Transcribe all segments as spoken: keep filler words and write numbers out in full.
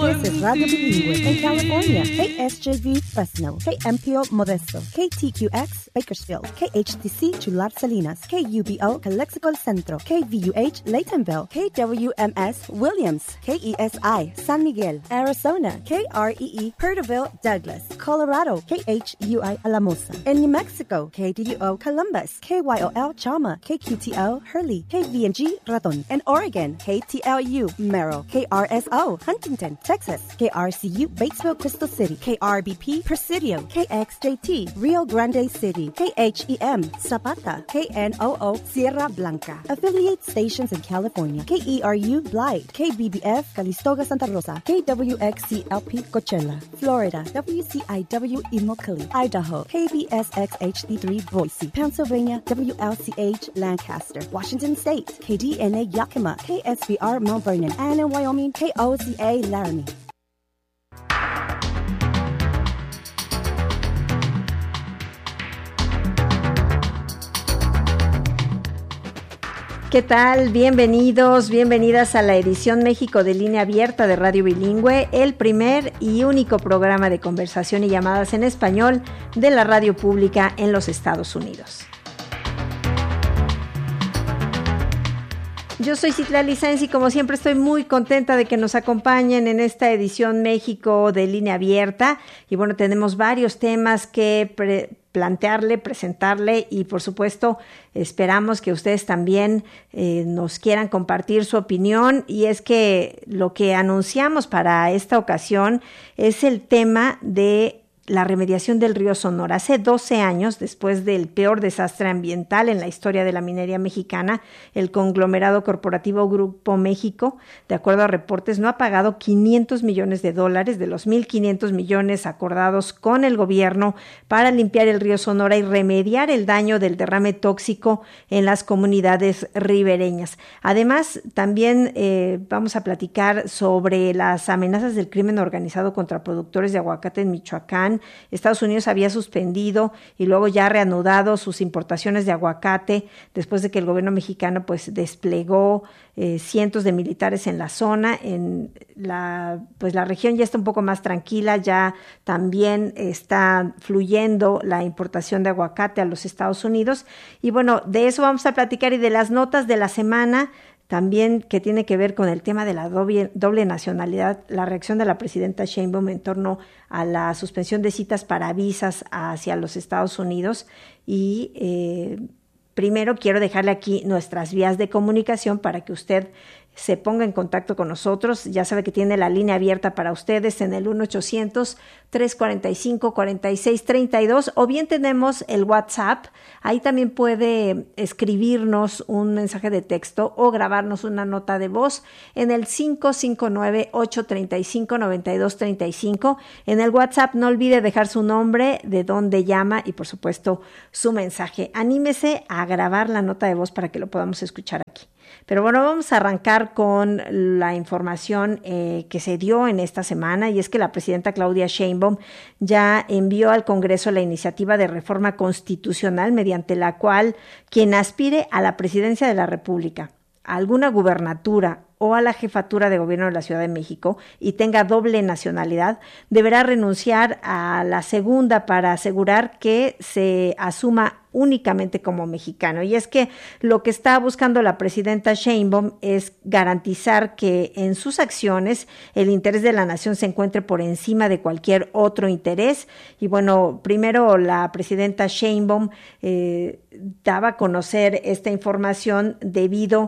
This is Radio Bilingüe in California. K S J V Fresno, K M P O Modesto, K T Q X Bakersfield, K H T C Chular Salinas, K U B O Calexico El Centro, K V U H Laytonville, K W M S Williams, K E S I San Miguel, Arizona, K R E E Perterville Douglas, Colorado, K H U I Alamosa. In New Mexico, K D D O Columbus, K Y O L Chama, K Q T O Hurley, K V N G Raton. In Oregon, K T L U Merrill, K R S O Huntington, Texas, K R C U Batesville Crystal City, K R B P Presidio, K X J T Rio Grande City, K H E M Zapata, K N O O Sierra Blanca. Affiliate stations in California, K E R U Blythe, K B B F Calistoga Santa Rosa, K W X C L P Coachella, Florida, W C I W Immokalee, Idaho, K B S X H D three Boise, Pennsylvania, W L C H Lancaster, Washington State, K D N A Yakima, K S V R Mount Vernon, and in Wyoming, K O Z A Laramie. ¿Qué tal? Bienvenidos, bienvenidas a la edición México de Línea Abierta de Radio Bilingüe, el primer y único programa de conversación y llamadas en español de la radio pública en los Estados Unidos. Yo soy Citlali Sáenz y como siempre estoy muy contenta de que nos acompañen en esta edición México de Línea Abierta. Y bueno, tenemos varios temas que pre- plantearle, presentarle y por supuesto esperamos que ustedes también eh, nos quieran compartir su opinión. Y es que lo que anunciamos para esta ocasión es el tema de la remediación del río Sonora. Hace doce años, después del peor desastre ambiental en la historia de la minería mexicana, el conglomerado corporativo Grupo México, de acuerdo a reportes, no ha pagado quinientos millones de dólares de los mil quinientos millones acordados con el gobierno para limpiar el río Sonora y remediar el daño del derrame tóxico en las comunidades ribereñas. Además, también eh, vamos a platicar sobre las amenazas del crimen organizado contra productores de aguacate en Michoacán. Estados Unidos había suspendido y luego ya reanudado sus importaciones de aguacate después de que el gobierno mexicano pues desplegó eh, cientos de militares en la zona. En la pues la región ya está un poco más tranquila, ya también está fluyendo la importación de aguacate a los Estados Unidos. Y bueno, de eso vamos a platicar y de las notas de la semana también que tiene que ver con el tema de la doble, doble nacionalidad, la reacción de la presidenta Sheinbaum en torno a la suspensión de citas para visas hacia los Estados Unidos. Y eh, primero quiero dejarle aquí nuestras vías de comunicación para que usted se ponga en contacto con nosotros. Ya sabe que tiene la línea abierta para ustedes en el uno ochocientos, tres cuarenta y cinco, cuarenta y seis treinta y dos, o bien tenemos el WhatsApp. Ahí también puede escribirnos un mensaje de texto o grabarnos una nota de voz en el cinco cinco nueve, ocho tres cinco, nueve dos tres cinco. En el WhatsApp no olvide dejar su nombre, de dónde llama y por supuesto su mensaje. Anímese a grabar la nota de voz para que lo podamos escuchar aquí. Pero bueno, vamos a arrancar con la información eh, que se dio en esta semana, y es que la presidenta Claudia Sheinbaum ya envió al Congreso la iniciativa de reforma constitucional mediante la cual quien aspire a la presidencia de la República, a alguna gubernatura o a la jefatura de gobierno de la Ciudad de México y tenga doble nacionalidad, deberá renunciar a la segunda para asegurar que se asuma únicamente como mexicano. Y es que lo que está buscando la presidenta Sheinbaum es garantizar que en sus acciones el interés de la nación se encuentre por encima de cualquier otro interés. Y bueno, primero la presidenta Sheinbaum eh, daba a conocer esta información debido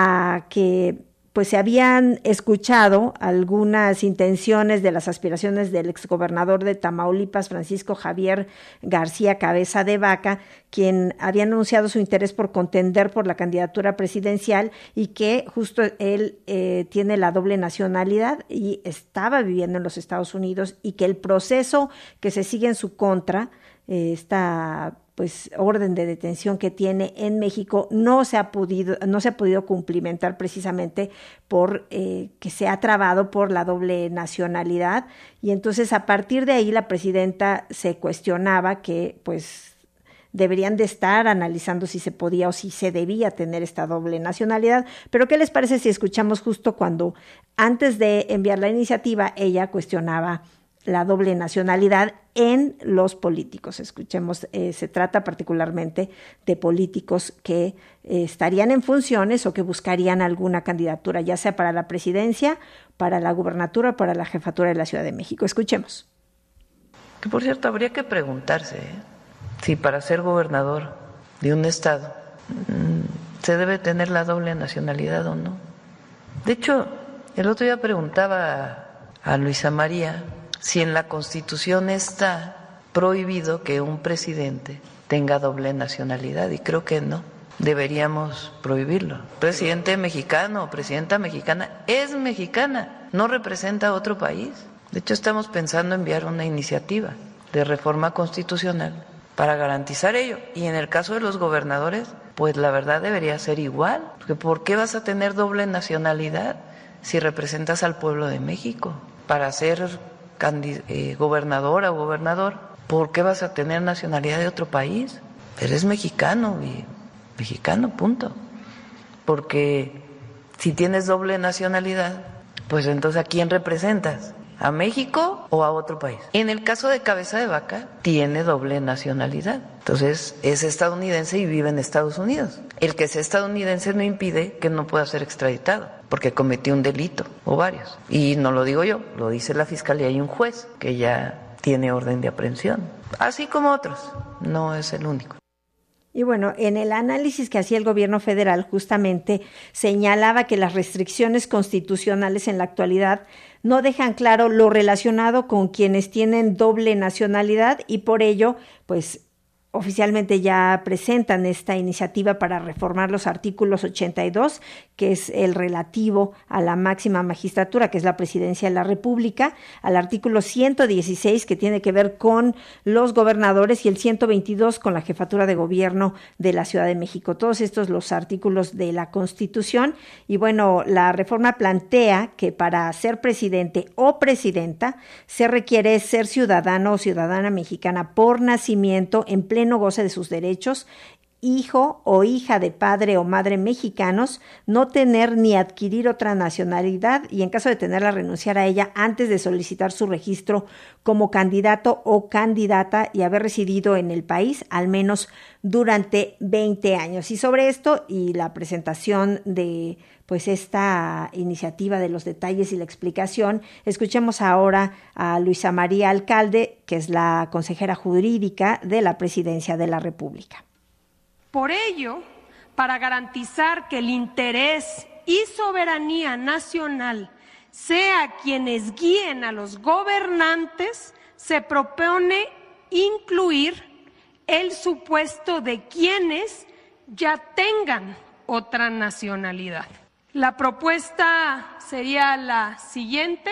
a que pues se habían escuchado algunas intenciones de las aspiraciones del exgobernador de Tamaulipas, Francisco Javier García Cabeza de Vaca, quien había anunciado su interés por contender por la candidatura presidencial y que justo él eh, tiene la doble nacionalidad y estaba viviendo en los Estados Unidos, y que el proceso que se sigue en su contra, eh, esta pues orden de detención que tiene en México, no se ha podido, no se ha podido cumplimentar precisamente por eh, que se ha trabado por la doble nacionalidad. Y entonces a partir de ahí la presidenta se cuestionaba que pues deberían de estar analizando si se podía o si se debía tener esta doble nacionalidad. Pero ¿qué les parece si escuchamos justo cuando, antes de enviar la iniciativa, ella cuestionaba la doble nacionalidad en los políticos? Escuchemos, eh, se trata particularmente de políticos que eh, estarían en funciones o que buscarían alguna candidatura, ya sea para la presidencia, para la gubernatura o para la jefatura de la Ciudad de México. Escuchemos. Que por cierto, habría que preguntarse ¿eh? si para ser gobernador de un estado mmm, se debe tener la doble nacionalidad o no. De hecho, el otro día preguntaba a Luisa María si en la Constitución está prohibido que un presidente tenga doble nacionalidad, y creo que no, deberíamos prohibirlo. Presidente mexicano o presidenta mexicana es mexicana, no representa a otro país. De hecho, estamos pensando enviar una iniciativa de reforma constitucional para garantizar ello. Y en el caso de los gobernadores, pues la verdad debería ser igual. Porque ¿por qué vas a tener doble nacionalidad si representas al pueblo de México? Para ser eh, gobernadora o gobernador, ¿por qué vas a tener nacionalidad de otro país? Eres mexicano y mexicano, punto. Porque si tienes doble nacionalidad, pues entonces ¿a quién representas? ¿A México o a otro país? En el caso de Cabeza de Vaca, tiene doble nacionalidad. Entonces, es estadounidense y vive en Estados Unidos. El que sea estadounidense no impide que no pueda ser extraditado, porque cometió un delito o varios. Y no lo digo yo, lo dice la Fiscalía y un juez que ya tiene orden de aprehensión. Así como otros, no es el único. Y bueno, en el análisis que hacía el gobierno federal, justamente señalaba que las restricciones constitucionales en la actualidad no dejan claro lo relacionado con quienes tienen doble nacionalidad y por ello, pues, oficialmente ya presentan esta iniciativa para reformar los artículos ochenta y dos, que es el relativo a la máxima magistratura, que es la presidencia de la República, al artículo ciento dieciséis, que tiene que ver con los gobernadores, y el ciento veintidós con la jefatura de gobierno de la Ciudad de México. Todos estos los artículos de la Constitución. Y bueno, la reforma plantea que para ser presidente o presidenta se requiere ser ciudadano o ciudadana mexicana por nacimiento, en pleno goce de sus derechos, hijo o hija de padre o madre mexicanos, no tener ni adquirir otra nacionalidad y en caso de tenerla renunciar a ella antes de solicitar su registro como candidato o candidata y haber residido en el país al menos durante veinte años. Y sobre esto y la presentación de pues esta iniciativa, de los detalles y la explicación, escuchemos ahora a Luisa María Alcalde, que es la consejera jurídica de la Presidencia de la República. Por ello, para garantizar que el interés y soberanía nacional sea quienes guíen a los gobernantes, se propone incluir el supuesto de quienes ya tengan otra nacionalidad. La propuesta sería la siguiente.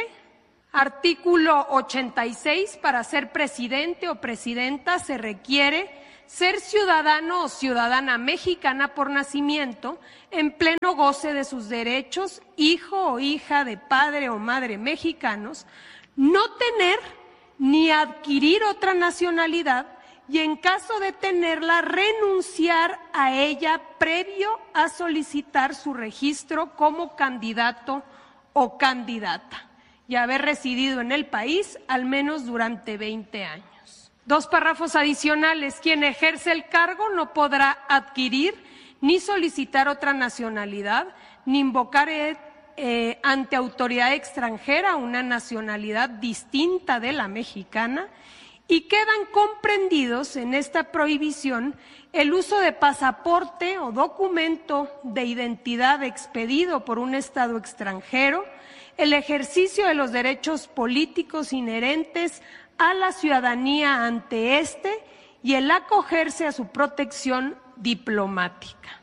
Artículo ochenta y seis. Para ser presidente o presidenta se requiere ser ciudadano o ciudadana mexicana por nacimiento, en pleno goce de sus derechos, hijo o hija de padre o madre mexicanos, no tener ni adquirir otra nacionalidad y en caso de tenerla, renunciar a ella previo a solicitar su registro como candidato o candidata y haber residido en el país al menos durante veinte años. Dos párrafos adicionales. Quien ejerce el cargo no podrá adquirir ni solicitar otra nacionalidad, ni invocar eh, eh, ante autoridad extranjera una nacionalidad distinta de la mexicana, y quedan comprendidos en esta prohibición el uso de pasaporte o documento de identidad expedido por un Estado extranjero, el ejercicio de los derechos políticos inherentes a la ciudadanía ante éste y el acogerse a su protección diplomática.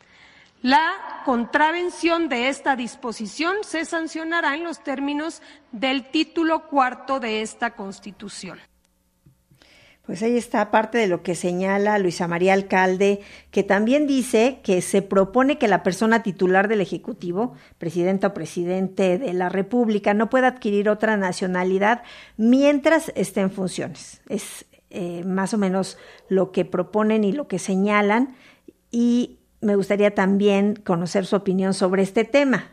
La contravención de esta disposición se sancionará en los términos del título cuarto de esta Constitución. Pues ahí está parte de lo que señala Luisa María Alcalde, que también dice que se propone que la persona titular del Ejecutivo, presidenta o presidente de la República, no pueda adquirir otra nacionalidad mientras esté en funciones. Es eh, más o menos lo que proponen y lo que señalan, y me gustaría también conocer su opinión sobre este tema.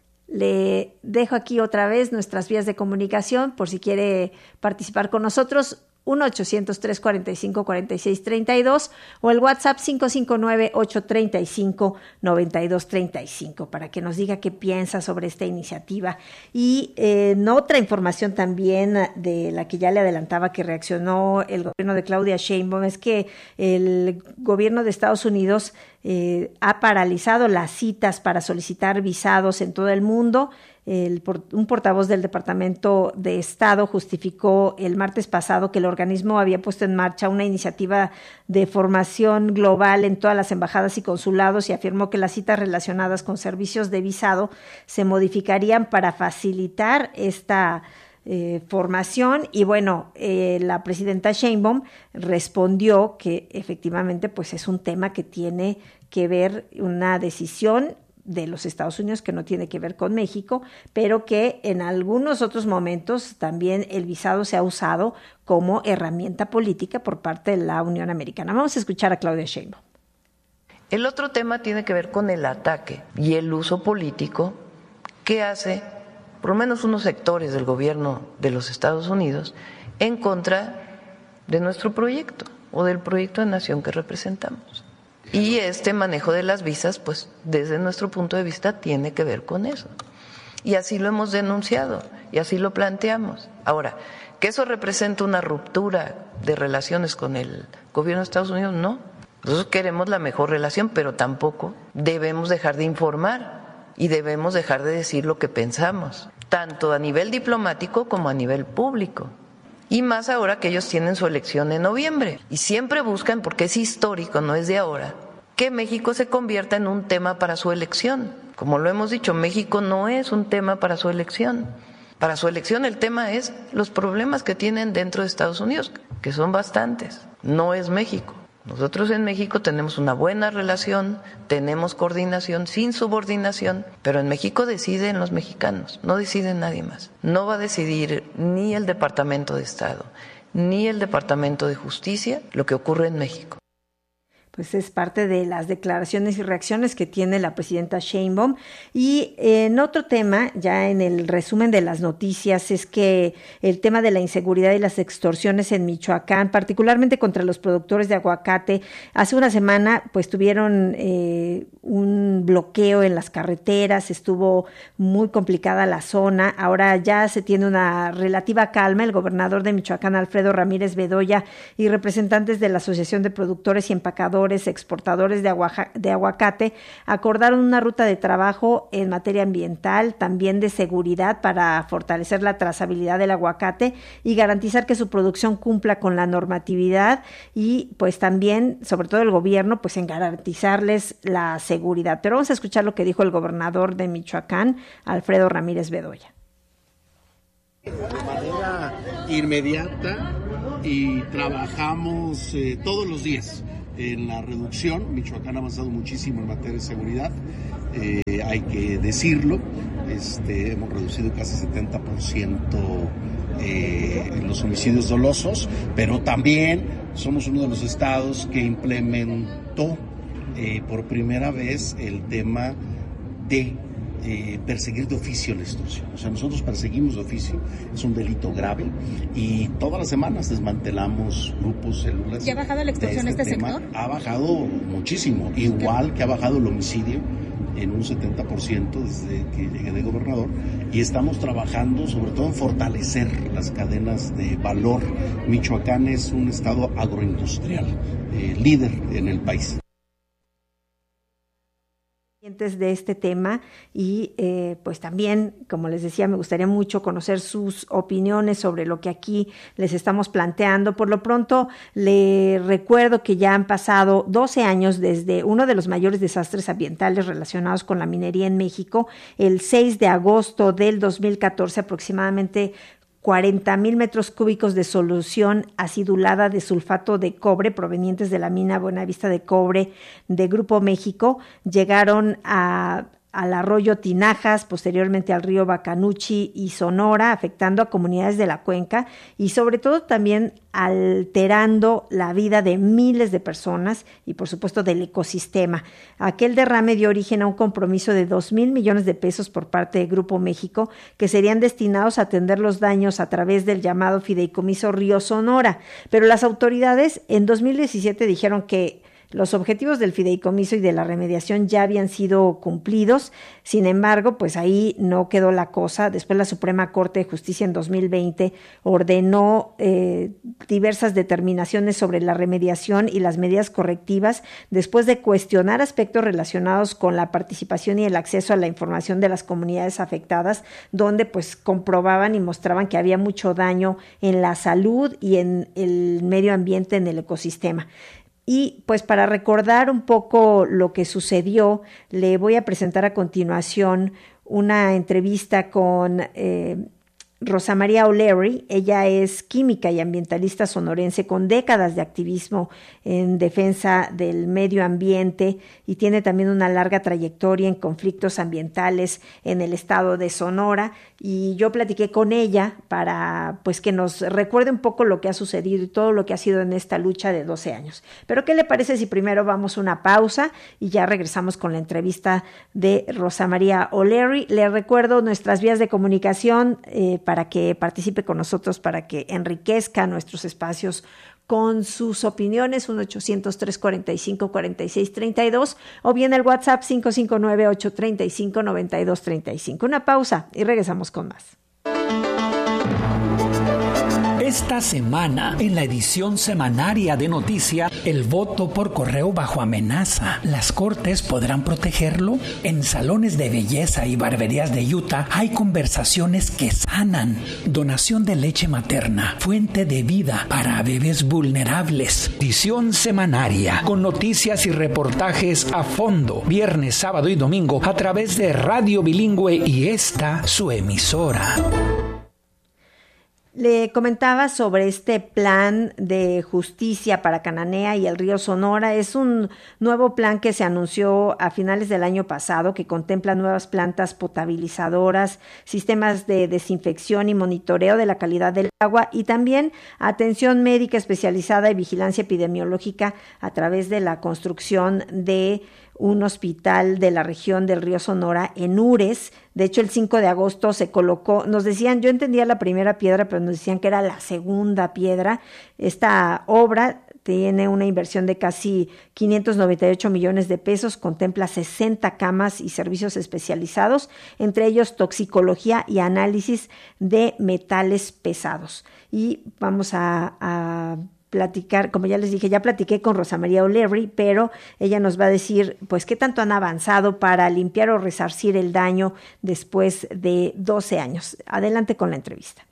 Le dejo aquí otra vez nuestras vías de comunicación por si quiere participar con nosotros, uno ochocientos, trescientos cuarenta y cinco, cuarenta y seis treinta y dos o el WhatsApp cinco cinco nueve, ocho tres cinco, nueve dos tres cinco para que nos diga qué piensa sobre esta iniciativa. Y eh, en otra información también de la que ya le adelantaba que reaccionó el gobierno de Claudia Sheinbaum es que el gobierno de Estados Unidos eh, ha paralizado las citas para solicitar visados en todo el mundo. El, un portavoz del Departamento de Estado justificó el martes pasado que el organismo había puesto en marcha una iniciativa de formación global en todas las embajadas y consulados y afirmó que las citas relacionadas con servicios de visado se modificarían para facilitar esta eh, formación. Y bueno, eh, la presidenta Sheinbaum respondió que efectivamente pues es un tema que tiene que ver una decisión de los Estados Unidos que no tiene que ver con México, pero que en algunos otros momentos también el visado se ha usado como herramienta política por parte de la Unión Americana. Vamos a escuchar a Claudia Sheinbaum. El otro tema tiene que ver con el ataque y el uso político que hace por lo menos unos sectores del gobierno de los Estados Unidos en contra de nuestro proyecto o del proyecto de nación que representamos. Y este manejo de las visas, pues desde nuestro punto de vista, tiene que ver con eso. Y así lo hemos denunciado y así lo planteamos. Ahora, ¿que eso representa una ruptura de relaciones con el gobierno de Estados Unidos? No. Nosotros queremos la mejor relación, pero tampoco debemos dejar de informar y debemos dejar de decir lo que pensamos, tanto a nivel diplomático como a nivel público. Y más ahora que ellos tienen su elección en noviembre. Y siempre buscan, porque es histórico, no es de ahora, que México se convierta en un tema para su elección. Como lo hemos dicho, México no es un tema para su elección. Para su elección el tema es los problemas que tienen dentro de Estados Unidos, que son bastantes. No es México. Nosotros en México tenemos una buena relación, tenemos coordinación sin subordinación, pero en México deciden los mexicanos, no decide nadie más. No va a decidir ni el Departamento de Estado, ni el Departamento de Justicia lo que ocurre en México. Pues es parte de las declaraciones y reacciones que tiene la presidenta Sheinbaum. Y en otro tema, ya en el resumen de las noticias, es que el tema de la inseguridad y las extorsiones en Michoacán, particularmente contra los productores de aguacate, hace una semana pues tuvieron eh, un bloqueo en las carreteras, estuvo muy complicada la zona, ahora ya se tiene una relativa calma. El gobernador de Michoacán, Alfredo Ramírez Bedoya, y representantes de la Asociación de Productores y Empacadores exportadores de, aguaja, de aguacate acordaron una ruta de trabajo en materia ambiental, también de seguridad, para fortalecer la trazabilidad del aguacate y garantizar que su producción cumpla con la normatividad, y pues también, sobre todo el gobierno, pues en garantizarles la seguridad. Pero vamos a escuchar lo que dijo el gobernador de Michoacán, Alfredo Ramírez Bedoya. De manera inmediata y trabajamos eh, todos los días en la reducción. Michoacán ha avanzado muchísimo en materia de seguridad, eh, hay que decirlo. Este, hemos reducido casi setenta por ciento eh, en los homicidios dolosos, pero también somos uno de los estados que implementó eh, por primera vez el tema de Eh, perseguir de oficio la extorsión. O sea, nosotros perseguimos de oficio, es un delito grave, y todas las semanas desmantelamos grupos, células. ¿Y ha bajado la extorsión en este, este sector? Ha bajado muchísimo, igual que ha bajado el homicidio en un setenta por ciento desde que llegué de gobernador, y estamos trabajando sobre todo en fortalecer las cadenas de valor. Michoacán es un estado agroindustrial, eh, líder en el país. De este tema y eh, pues también, como les decía, me gustaría mucho conocer sus opiniones sobre lo que aquí les estamos planteando. Por lo pronto, le recuerdo que ya han pasado doce años desde uno de los mayores desastres ambientales relacionados con la minería en México. El seis de agosto del dos mil catorce, aproximadamente cuarenta mil metros cúbicos de solución acidulada de sulfato de cobre provenientes de la mina Buenavista de Cobre de Grupo México llegaron a al arroyo Tinajas, posteriormente al río Bacanuchi y Sonora, afectando a comunidades de la cuenca y sobre todo también alterando la vida de miles de personas y por supuesto del ecosistema. Aquel derrame dio origen a un compromiso de dos mil millones de pesos por parte de Grupo México que serían destinados a atender los daños a través del llamado Fideicomiso Río Sonora, pero las autoridades en dos mil diecisiete dijeron que los objetivos del fideicomiso y de la remediación ya habían sido cumplidos. Sin embargo, pues ahí no quedó la cosa. Después la Suprema Corte de Justicia en dos mil veinte ordenó eh, diversas determinaciones sobre la remediación y las medidas correctivas después de cuestionar aspectos relacionados con la participación y el acceso a la información de las comunidades afectadas, donde pues comprobaban y mostraban que había mucho daño en la salud y en el medio ambiente, en el ecosistema. Y pues para recordar un poco lo que sucedió, le voy a presentar a continuación una entrevista con eh, Rosa María O'Leary. Ella es química y ambientalista sonorense con décadas de activismo en defensa del medio ambiente y tiene también una larga trayectoria en conflictos ambientales en el estado de Sonora. Y yo platiqué con ella para pues que nos recuerde un poco lo que ha sucedido y todo lo que ha sido en esta lucha de doce años. Pero ¿qué le parece si primero vamos a una pausa y ya regresamos con la entrevista de Rosa María O'Leary? Le recuerdo nuestras vías de comunicación eh, para que participe con nosotros, para que enriquezca nuestros espacios con sus opiniones, uno ochocientos, trescientos cuarenta y cinco, cuarenta y seis treinta y dos, o bien el WhatsApp cinco cinco nueve, ocho tres cinco, nueve dos tres cinco. Una pausa y regresamos con más. Esta semana, en la edición semanaria de Noticia, el voto por correo bajo amenaza. ¿Las cortes podrán protegerlo? En salones de belleza y barberías de Utah hay conversaciones que sanan. Donación de leche materna, fuente de vida para bebés vulnerables. Edición semanaria, con noticias y reportajes a fondo, viernes, sábado y domingo, a través de Radio Bilingüe y esta, su emisora. Le comentaba sobre este plan de justicia para Cananea y el río Sonora. Es un nuevo plan que se anunció a finales del año pasado que contempla nuevas plantas potabilizadoras, sistemas de desinfección y monitoreo de la calidad del agua y también atención médica especializada y vigilancia epidemiológica a través de la construcción de un hospital de la región del río Sonora en Ures. De hecho, el cinco de agosto se colocó, nos decían, yo entendía la primera piedra, pero nos decían que era la segunda piedra. Esta obra tiene una inversión de casi quinientos noventa y ocho millones de pesos, contempla sesenta camas y servicios especializados, entre ellos toxicología y análisis de metales pesados. Y vamos a, a platicar, como ya les dije, ya platiqué con Rosa María O'Leary, pero ella nos va a decir, pues, qué tanto han avanzado para limpiar o resarcir el daño después de doce años. Adelante con la entrevista.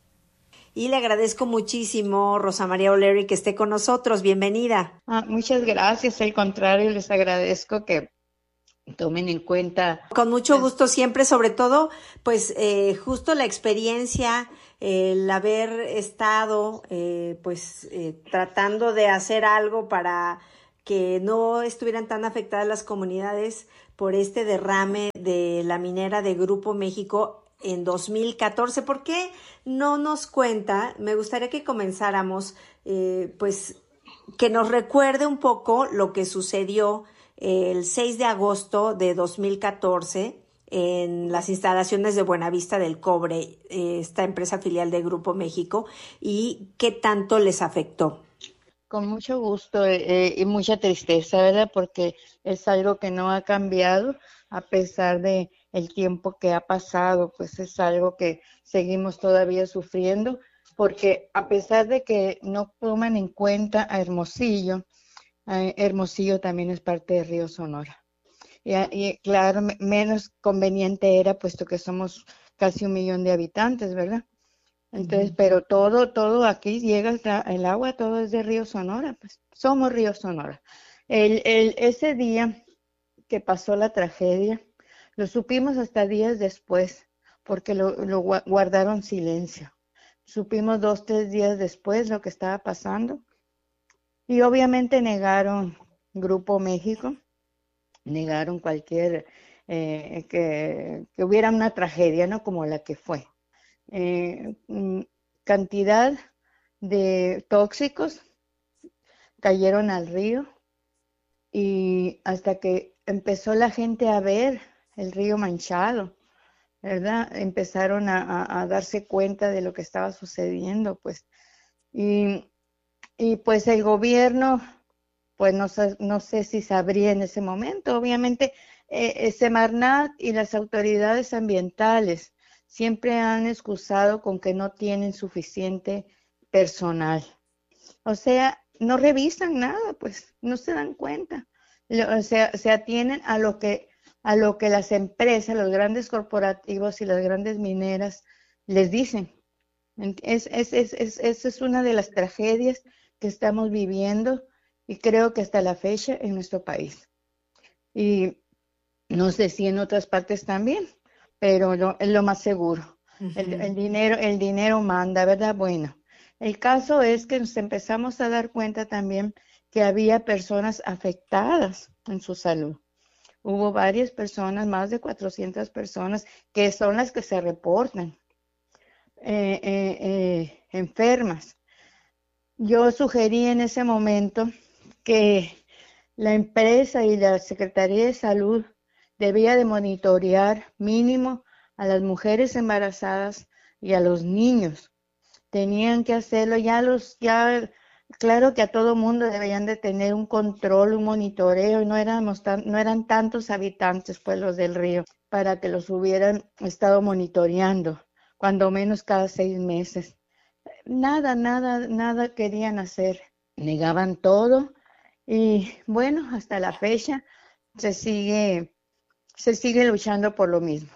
Y le agradezco muchísimo, Rosa María O'Leary, que esté con nosotros. Bienvenida. Ah, muchas gracias. Al contrario, les agradezco que tomen en cuenta. Con mucho gusto siempre, sobre todo, pues, eh, justo la experiencia, el haber estado, eh, pues, eh, tratando de hacer algo para que no estuvieran tan afectadas las comunidades por este derrame de la minera de Grupo México en dos mil catorce. ¿Por qué no nos cuenta? Me gustaría que comenzáramos, eh, pues, que nos recuerde un poco lo que sucedió el seis de agosto de dos mil catorce en las instalaciones de Buenavista del Cobre, esta empresa filial de Grupo México, y qué tanto les afectó. Con mucho gusto eh, y mucha tristeza, ¿verdad? Porque es algo que no ha cambiado a pesar de el tiempo que ha pasado, pues es algo que seguimos todavía sufriendo, porque a pesar de que no toman en cuenta a Hermosillo, eh, Hermosillo también es parte de Río Sonora. Y, y claro, menos conveniente era, puesto que somos casi un millón de habitantes, ¿verdad? Entonces, uh-huh. pero todo, todo aquí llega el, el agua, todo es de Río Sonora, pues somos Río Sonora. El, el, ese día que pasó la tragedia, lo supimos hasta días después, porque lo, lo guardaron silencio. Supimos dos, tres días después lo que estaba pasando, y obviamente negaron Grupo México, negaron cualquier eh, que, que hubiera una tragedia, ¿no? Como la que fue. Eh, cantidad de tóxicos cayeron al río y hasta que empezó la gente a ver el río manchado, ¿verdad? Empezaron a, a, a darse cuenta de lo que estaba sucediendo, pues. Y, y pues el gobierno, pues no, no sé si sabría en ese momento. Obviamente, eh, Semarnat y las autoridades ambientales siempre han excusado con que no tienen suficiente personal. O sea, no revisan nada, pues, no se dan cuenta. O sea, se atienen a lo que a lo que las empresas, los grandes corporativos y las grandes mineras les dicen. Es, es, es, es, esa es una de las tragedias que estamos viviendo y creo que hasta la fecha en nuestro país. Y no sé si en otras partes también, pero lo, es lo más seguro. Uh-huh. El, el dinero, el dinero manda, ¿verdad? Bueno, el caso es que nos empezamos a dar cuenta también que había personas afectadas en su salud. Hubo varias personas, más de cuatrocientas personas, que son las que se reportan eh, eh, eh, enfermas. Yo sugerí en ese momento que la empresa y la Secretaría de Salud debía de monitorear mínimo a las mujeres embarazadas y a los niños. Tenían que hacerlo, ya los, ya, claro que a todo mundo deberían de tener un control, un monitoreo, y no éramos tan, no eran tantos habitantes, pues, los del río, para que los hubieran estado monitoreando, cuando menos cada seis meses. Nada, nada, nada querían hacer. Negaban todo, y bueno, hasta la fecha se sigue, se sigue luchando por lo mismo.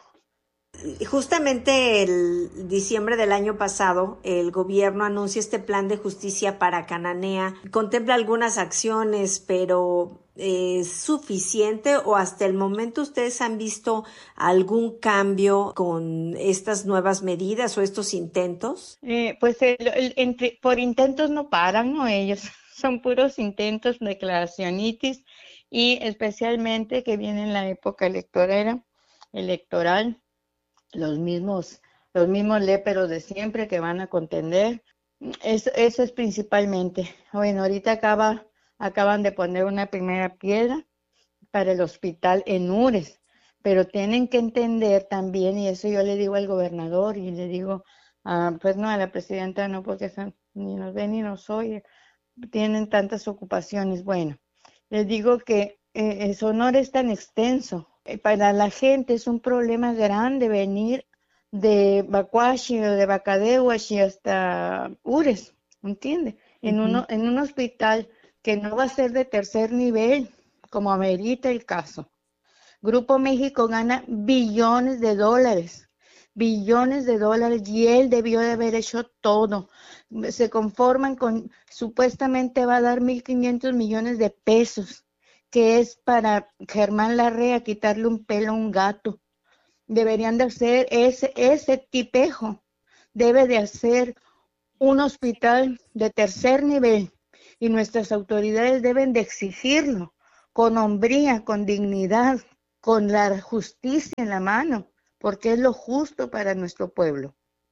Justamente el diciembre del año pasado, el gobierno anuncia este plan de justicia para Cananea. Contempla algunas acciones, pero ¿es suficiente o hasta el momento ustedes han visto algún cambio con estas nuevas medidas o estos intentos? Eh, pues el, el, entre, por intentos no paran, ¿no? Ellos son puros intentos, declaracionitis, y especialmente que viene en la época electoral, electoral. Los mismos, los mismos léperos de siempre que van a contender. Eso, eso es principalmente. Bueno, ahorita acaba, acaban de poner una primera piedra para el hospital en Ures, pero tienen que entender también, y eso yo le digo al gobernador y le digo, uh, pues no, a la presidenta no, porque son, ni nos ven ni nos oyen, tienen tantas ocupaciones. Bueno, les digo que eh, Sonora es tan extenso. Para la gente es un problema grande venir de Bacuachi o de Bacadehuachi hasta Ures, ¿entiende? En, uh-huh. uno, en un hospital que no va a ser de tercer nivel, como amerita el caso. Grupo México gana billones de dólares, billones de dólares, y él debió de haber hecho todo. Se conforman con, supuestamente va a dar mil quinientos millones de pesos, que es para Germán Larrea quitarle un pelo a un gato. Deberían de hacer ese, ese tipejo, debe de hacer un hospital de tercer nivel, y nuestras autoridades deben de exigirlo con hombría, con dignidad, con la justicia en la mano, porque es lo justo para nuestro pueblo.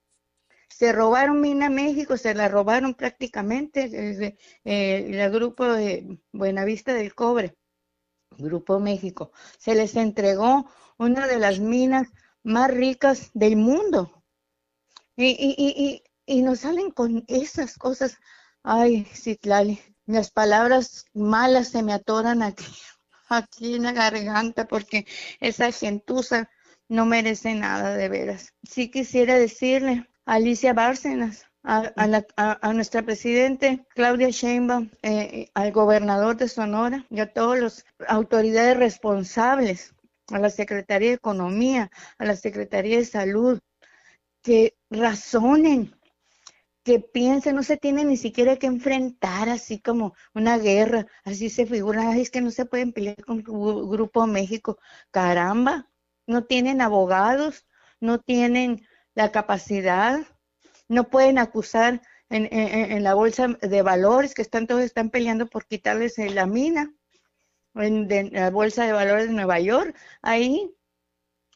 Se robaron Mina México, se la robaron prácticamente eh, eh, el grupo de Buenavista del Cobre. Grupo México, se les entregó una de las minas más ricas del mundo, y, y, y, y, y nos salen con esas cosas. Ay, Citlali, las palabras malas se me atoran aquí, aquí en la garganta, porque esa gentuza no merece nada, de veras. Sí quisiera decirle a Alicia Bárcenas, A, a, la, a, a nuestra presidente Claudia Sheinbaum, eh, al gobernador de Sonora y a todas las autoridades responsables, a la Secretaría de Economía, a la Secretaría de Salud, que razonen, que piensen, no se tiene ni siquiera que enfrentar así como una guerra, así se figura. Ay, es que no se pueden pelear con Grupo México. Caramba, no tienen abogados, no tienen la capacidad. No pueden acusar en, en, en la bolsa de valores, que están todos están peleando por quitarles la mina, en, de, en la bolsa de valores de Nueva York. Ahí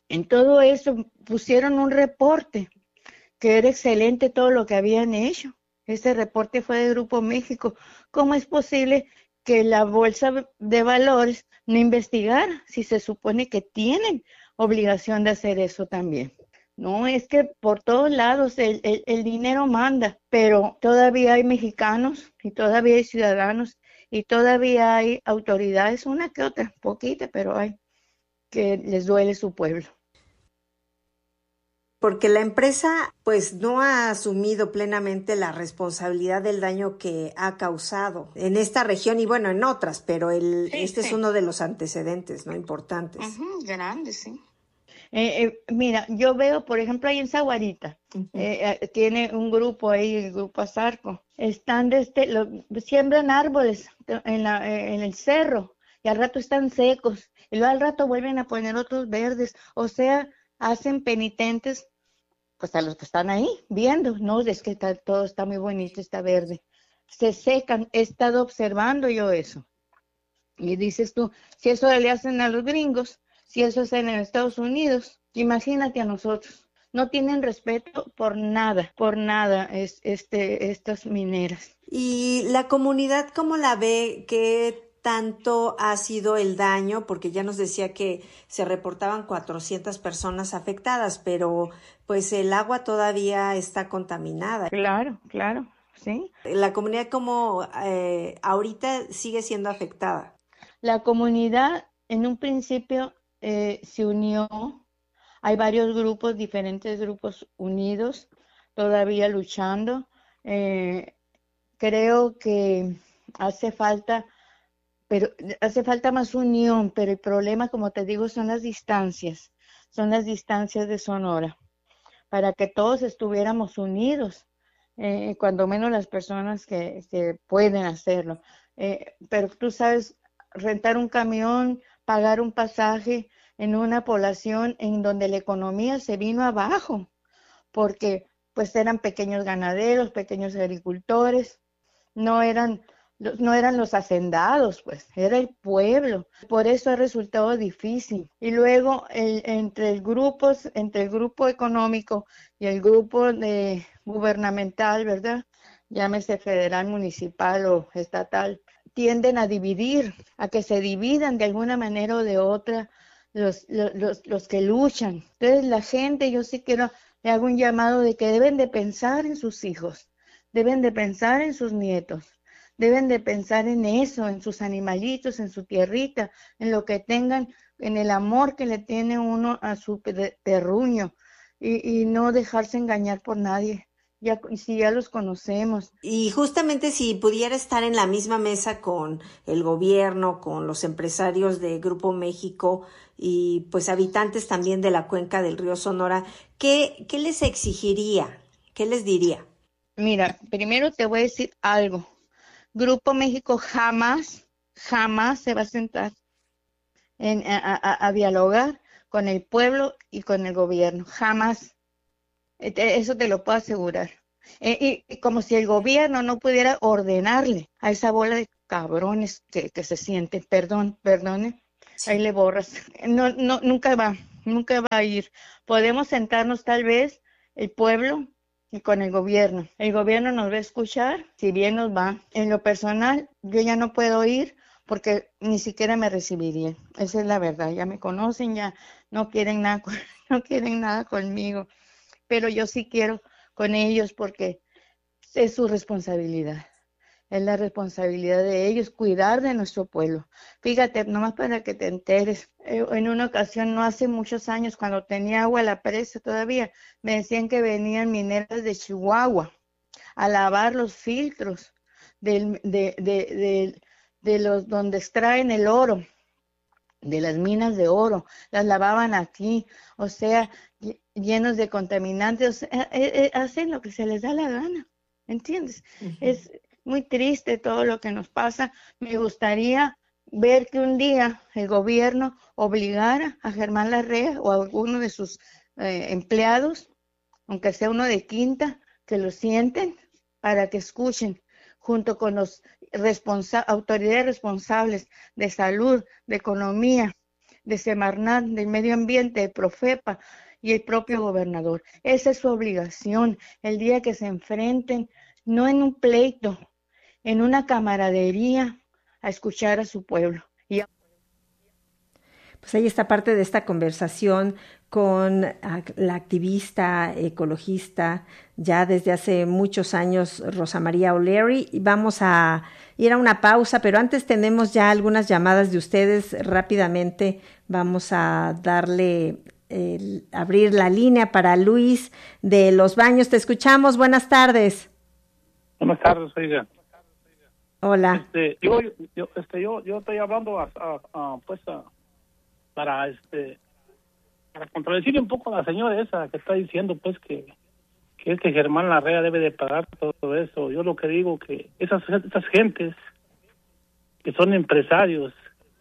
En todo eso pusieron un reporte que era excelente todo lo que habían hecho. Ese reporte fue de Grupo México. ¿Cómo es posible que la Bolsa de Valores no investigara si se supone que tienen obligación de hacer eso también? No, es que por todos lados el, el, el dinero manda, pero todavía hay mexicanos y todavía hay ciudadanos y todavía hay autoridades, una que otra, poquita, pero hay, que les duele su pueblo. Porque la empresa pues no ha asumido plenamente la responsabilidad del daño que ha causado en esta región y bueno, en otras, pero el, sí, este sí. es uno de los antecedentes, ¿no? Importantes. Uh-huh, grande, sí. Eh, eh, mira, yo veo, por ejemplo, ahí en Zaguarita, uh-huh. eh, eh, tiene un grupo ahí, el grupo Azarco, están de este, lo, siembran árboles en, la, eh, en el cerro y al rato están secos y luego al rato vuelven a poner otros verdes, o sea, hacen penitentes pues a los que están ahí viendo, no, es que está, todo está muy bonito, está verde, se secan, he estado observando yo eso, y dices tú, si eso le hacen a los gringos, si eso es en Estados Unidos, imagínate a nosotros, no tienen respeto por nada, por nada es, este, estas mineras. ¿Y la comunidad cómo la ve? ¿Qué tanto ha sido el daño? Porque ya nos decía que se reportaban cuatrocientas personas afectadas, pero pues el agua todavía está contaminada. Claro, claro, sí. La comunidad como eh, ahorita sigue siendo afectada. La comunidad en un principio eh, se unió, hay varios grupos, diferentes grupos unidos, todavía luchando. Eh, creo que hace falta Pero hace falta más unión, pero el problema, como te digo, son las distancias, son las distancias de Sonora, para que todos estuviéramos unidos, eh, cuando menos las personas que, que pueden hacerlo. Eh, pero tú sabes, rentar un camión, pagar un pasaje en una población en donde la economía se vino abajo, porque pues eran pequeños ganaderos, pequeños agricultores, no eran... no eran los hacendados, pues, era el pueblo. Por eso ha resultado difícil. Y luego, el, entre el grupo, entre el grupo económico y el grupo de gubernamental, ¿verdad? Llámese federal, municipal o estatal, tienden a dividir, a que se dividan de alguna manera o de otra los, los, los que luchan. Entonces, la gente, yo sí quiero, le hago un llamado de que deben de pensar en sus hijos, deben de pensar en sus nietos. Deben de pensar en eso, en sus animalitos, en su tierrita, en lo que tengan, en el amor que le tiene uno a su terruño y, y no dejarse engañar por nadie, ya, si ya los conocemos. Y justamente si pudiera estar en la misma mesa con el gobierno, con los empresarios de Grupo México y pues habitantes también de la cuenca del río Sonora, ¿qué, qué les exigiría? ¿Qué les diría? Mira, primero te voy a decir algo. Grupo México jamás, jamás se va a sentar en, a, a, a dialogar con el pueblo y con el gobierno, jamás. Eso te lo puedo asegurar. Y, y como si el gobierno no pudiera ordenarle a esa bola de cabrones que, que se sienten, perdón, perdone, sí. Ahí le borras. No, no, nunca va, nunca va a ir. Podemos sentarnos tal vez el pueblo y con el gobierno. El gobierno nos va a escuchar, si bien nos va. En lo personal, yo ya no puedo ir porque ni siquiera me recibirían. Esa es la verdad. Ya me conocen, ya no quieren nada, no quieren nada conmigo. Pero yo sí quiero con ellos porque es su responsabilidad. Es la responsabilidad de ellos cuidar de nuestro pueblo. Fíjate, nomás para que te enteres, en una ocasión, no hace muchos años, cuando tenía agua la presa todavía, me decían que venían mineras de Chihuahua a lavar los filtros del, de, de, de, de los donde extraen el oro, de las minas de oro, las lavaban aquí, o sea, llenos de contaminantes, o sea, eh, eh, hacen lo que se les da la gana, ¿entiendes? Uh-huh. Es muy triste todo lo que nos pasa. Me gustaría ver que un día el gobierno obligara a Germán Larrea o a alguno de sus eh, empleados, aunque sea uno de quinta, que lo sienten para que escuchen junto con los responsa- autoridades responsables de salud, de economía, de Semarnat, del Medio Ambiente, de Profepa y el propio gobernador. Esa es su obligación, el día que se enfrenten, no en un pleito, en una camaradería, a escuchar a su pueblo. Y a... Pues ahí está parte de esta conversación con la activista ecologista ya desde hace muchos años, Rosa María O'Leary. Y vamos a ir a una pausa, pero antes tenemos ya algunas llamadas de ustedes. Rápidamente vamos a darle, eh, abrir la línea para Luis de Los Baños. Te escuchamos, buenas tardes. Buenas tardes, oiga. Hola. Este, yo, yo, este, yo, yo estoy hablando a, a, a, pues a, para este para contradecirle un poco a la señora esa que está diciendo pues que que este Germán Larrea debe de pagar todo eso. Yo lo que digo que esas esas gentes que son empresarios,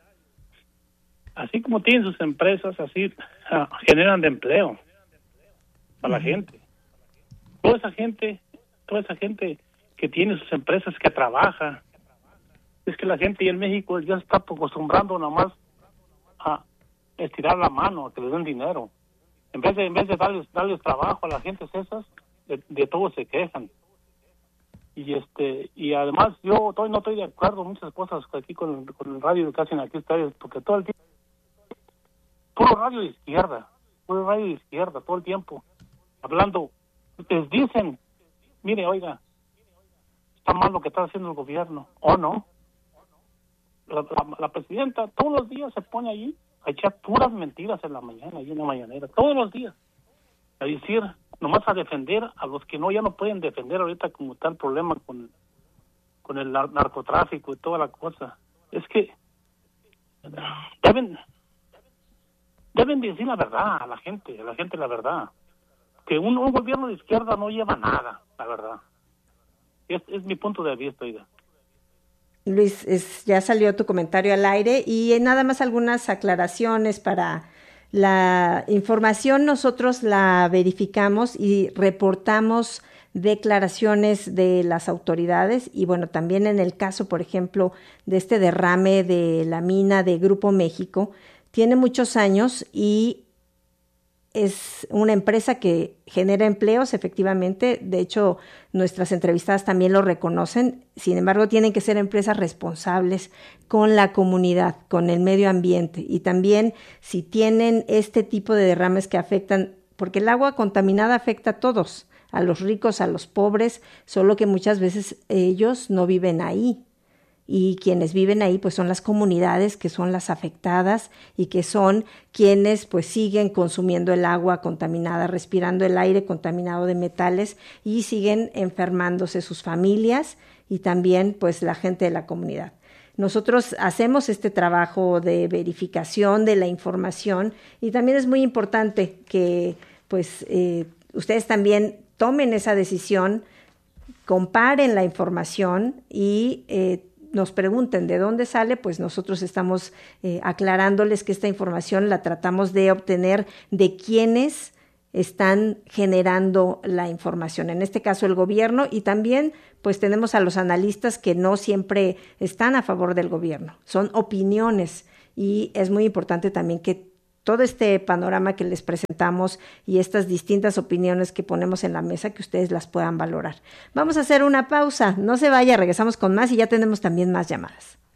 así como tienen sus empresas, así uh, generan de empleo para uh-huh. la gente. Toda esa gente, toda esa gente que tiene sus empresas, que trabaja, es que la gente en México ya está acostumbrando nomás a estirar la mano, a que les den dinero. En vez de en vez de darles darles trabajo a las gentes esas, de, de todo se quejan. Y este y además yo estoy, no estoy de acuerdo en muchas cosas aquí con, con el radio que hacen aquí ustedes, porque todo el tiempo puro radio de izquierda, puro radio de izquierda todo el tiempo, hablando, les dicen, mire, oiga, está mal lo que está haciendo el gobierno, o no. La, la, la presidenta todos los días se pone allí a echar puras mentiras en la mañana y en la mañanera, todos los días, a decir, nomás a defender a los que no ya no pueden defender ahorita como está el problema con, con el narcotráfico y toda la cosa. Es que deben deben decir la verdad a la gente, a la gente la verdad, que un, un gobierno de izquierda no lleva nada, la verdad. Es, es mi punto de vista, oiga. Luis, es, ya salió tu comentario al aire y nada más algunas aclaraciones para la información. Nosotros la verificamos y reportamos declaraciones de las autoridades y bueno, también en el caso, por ejemplo, de este derrame de la mina de Grupo México, tiene muchos años y es una empresa que genera empleos, efectivamente. De hecho, nuestras entrevistadas también lo reconocen. Sin embargo, tienen que ser empresas responsables con la comunidad, con el medio ambiente. Y también si tienen este tipo de derrames que afectan, porque el agua contaminada afecta a todos, a los ricos, a los pobres, solo que muchas veces ellos no viven ahí. Y quienes viven ahí pues son las comunidades que son las afectadas y que son quienes pues siguen consumiendo el agua contaminada, respirando el aire contaminado de metales y siguen enfermándose sus familias y también pues la gente de la comunidad. Nosotros hacemos este trabajo de verificación de la información y también es muy importante que pues eh, ustedes también tomen esa decisión, comparen la información y eh, nos pregunten de dónde sale, pues nosotros estamos eh, aclarándoles que esta información la tratamos de obtener de quienes están generando la información, en este caso el gobierno, y también pues tenemos a los analistas que no siempre están a favor del gobierno, son opiniones y es muy importante también que todo este panorama que les presentamos y estas distintas opiniones que ponemos en la mesa, que ustedes las puedan valorar. Vamos a hacer una pausa, no se vaya, regresamos con más y ya tenemos también más llamadas.